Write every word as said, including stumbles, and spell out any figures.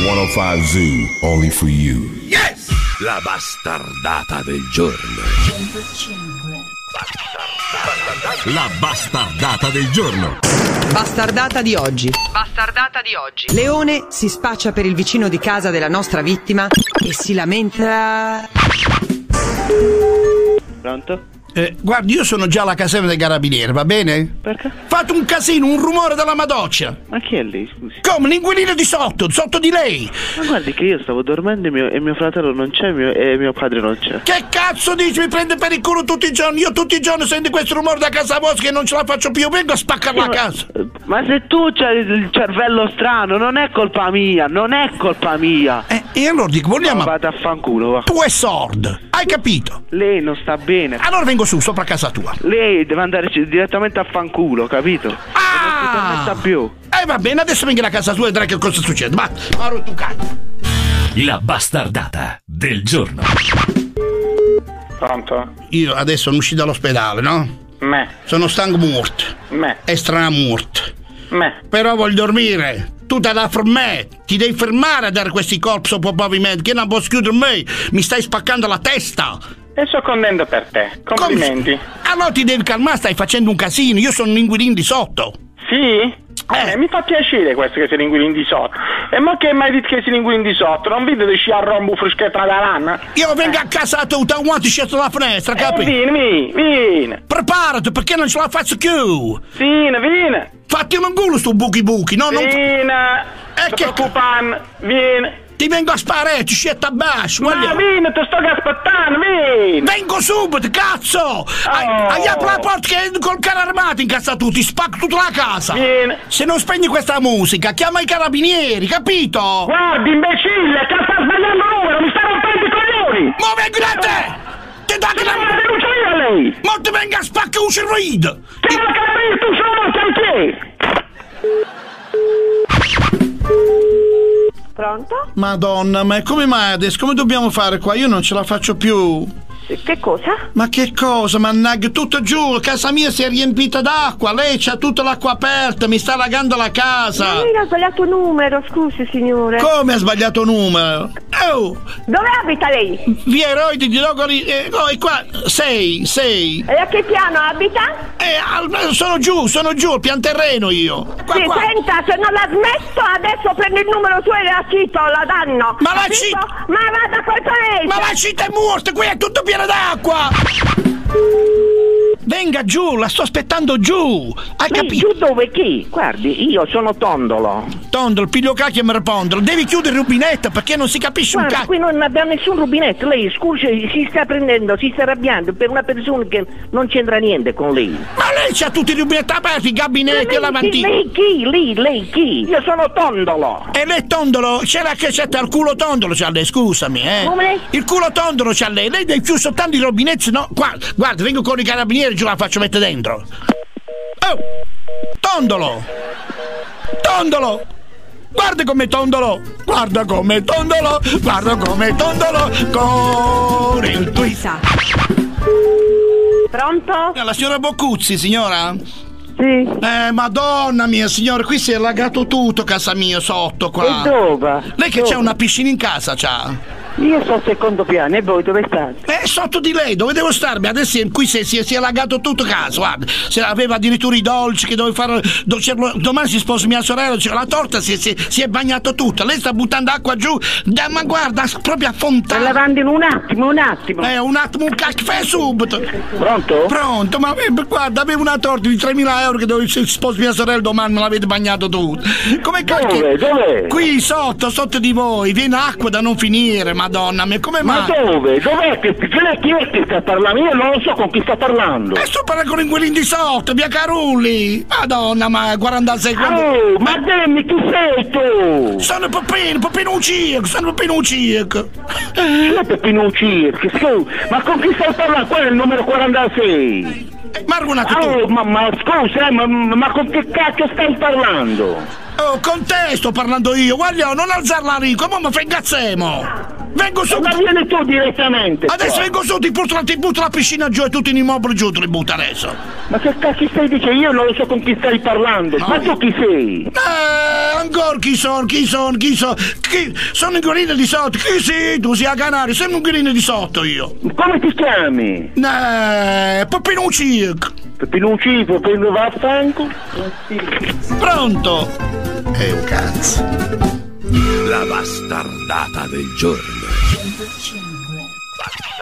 centocinque Zoo, only for you. Yes! La bastardata del giorno. centocinque. La bastardata del giorno. Bastardata di oggi. Bastardata di oggi. Leone si spaccia per il vicino di casa della nostra vittima e si lamenta. Pronto? Eh, guardi, io sono già alla caserma dei carabinieri, va bene? Perché? Fate un casino, un rumore della madoccia. Ma chi è lei, scusi? Come? L'inquilino di sotto, sotto di lei. Ma guardi che io stavo dormendo e mio, e mio fratello non c'è mio, e mio padre non c'è. Che cazzo dici? Mi prende per il culo tutti i giorni. Io tutti i giorni sento questo rumore da casa vostra che non ce la faccio più. Vengo a spaccare la casa. Ma se tu c'hai il cervello strano, non è colpa mia, non è colpa mia. Eh, e allora dico, vogliamo... No, vado a fanculo, va. Tu è sordo, hai capito? Lei non sta bene. Allora vengo su, sopra casa tua. Lei deve andare direttamente a fanculo, capito? Ah! Non si permetta più. Eh va bene, adesso vengo a casa tua e vedrai che cosa succede. Ma, ma tu cazzo. La bastardata del giorno. Pronto? Io adesso sono uscito dall'ospedale, no? Me. Sono stanco morto. Me. E stramorto. Me. Però voglio dormire. Tu te da me, ti devi fermare a dare questi colpi sopra pavimento, che non posso chiudere me, mi stai spaccando la testa. E sto contento per te, complimenti. Come? Allora ti devi calmare, stai facendo un casino, io sono un inquilino di sotto. Sì? Eh, mi fa piacere questo che sei l'inquilino di sotto. E ma che mai detto che sei l'inquilino di sotto? Non vedo di sci a rombo freschetta da ranna? Io vengo a casa tu, da quanto sceso dalla finestra, capi? Eh, vieni, vieni. Preparati, perché non ce la faccio più. Vieni, vieni. Fatti un culo stu buchi buchi, no? Non... Vieni. Eh, che... preoccupare, vieni. Ti vengo a sparare, ti scetta a basso. Ma guarda. Vieni, ti sto aspettando, vieni. Vengo subito, cazzo. Oh. Hai, hai aperto la porta che col carro armato in casa tu, ti spacco tutta la casa. Vieni. Se non spegni questa musica, chiama i carabinieri, capito? Guardi, imbecille, che sta sbagliando numero, mi sta rompendo i coglioni. Ma vengo da te. Ti dà che la... Ma denuncia io a lei. Ma ti venga a spaccare un cervello. Che non capisci, tu sono morto anche. Pronto? Madonna, ma come mai adesso? Come dobbiamo fare qua? Io non ce la faccio più. Che cosa? Ma che cosa? Mannaggia, tutto giù, casa mia si è riempita d'acqua, lei c'ha tutta l'acqua aperta, mi sta allagando la casa. Ma lei ha sbagliato numero, scusi signore. Come ha sbagliato numero? Oh! Dove abita lei? Via Eroi di Logori, eh, oh, qua, sei, sei. E a che piano abita? Eh, sono giù, sono giù, al pian terreno io. Qua, sì, qua. senta, se non l'ha smesso adesso prende il numero suo e la cito, la danno. Ma la cito? Ma vada a quel paese. Ma la cita è morta, qui è tutto pieno d'acqua. Venga giù, la sto aspettando giù. Hai capito? Giù dove chi? Guardi, io sono Tondolo. Tondolo, piglio cacchio e me repondolo. Devi chiudere il rubinetto perché non si capisce Guarda, un cacchio. qui non abbiamo nessun rubinetto. Lei, scusi, si sta prendendo, si sta arrabbiando per una persona che non c'entra niente con lei. Ma lei c'ha tutti i rubinetti aperti, i gabinetti e lavandini. Lei chi? Lei, lei chi? Io sono Tondolo. E lei Tondolo? C'è la cassetta al culo Tondolo c'ha lei, scusami, eh. Come? Il culo Tondolo c'ha lei. Lei deve chiudere soltanto i rubinetti, no? Guarda, guarda, vengo con i carabinieri, giù la faccio mettere dentro. Oh! Tondolo! Tondolo! Guarda come Tondolo! Guarda come Tondolo! Guarda come Tondolo! Con il twist! Pronto? La signora Boccuzzi, signora? Sì. Eh, madonna mia, signora, qui si è allagato tutto casa mia sotto qua. E dove? Lei che dove? c'ha una piscina in casa, c'ha? Io sto al secondo piano e voi dove state? Eh, sotto di lei, dove devo starmi? Adesso qui si, si, si è allagato tutto casa, guarda. Se aveva addirittura i dolci che dovevo fare. Do, domani si sposa mia sorella, cioè, la torta si, si, si è bagnato tutta. Lei sta buttando acqua giù, da, ma guarda, proprio a fontana. Sta lavando in un attimo, un attimo. Eh, un attimo, un caffè subito. Pronto? Pronto, ma eh, guarda, avevo una torta di tremila euro che dovevo si sposa mia sorella domani, me l'avete bagnato tutto. Come cacchio? Dove? Dove? Qui sotto, sotto di voi, viene acqua da non finire, madonna mia, come Ma mai? dove? Dov'è che, chi è, chi è che sta parlando? Io non lo so con chi sta parlando. E sto parlando con quelli di sotto, via Carulli. Madonna, ma quarantasei quando... Oh, ma dimmi chi sei tu? Sono Peppino, Peppino Ucirco, sono Peppino Ucirco. Chi è Peppino Ucirco? Scusa, ma con chi stai parlando? Quello è il numero quarantasei. Ma argonato tu. Oh, ma, ma scusa, eh, ma, ma con che cacchio stai parlando? Oh, con te sto parlando io, guarda, non alzarla rico, ma mi fai incazzemo. Vengo su. Ma vieni tu direttamente. Adesso qua. vengo su, ti butto, ti butto la piscina giù e tutti gli immobili giù te li butto adesso. Ma che cazzo stai dicendo? Io non lo so con chi stai parlando. No. Ma tu chi sei? Eh, ancora chi sono, chi sono, chi sono? Chi? Sono un gorilla di sotto. Chi sei? Tu sei a Canario, sei un gorilla di sotto io. Come ti chiami? Eh, Peppino Circo. Peppino Circo, Peppino vaffanculo. Pronto? È un cazzo. La bastardata del giorno.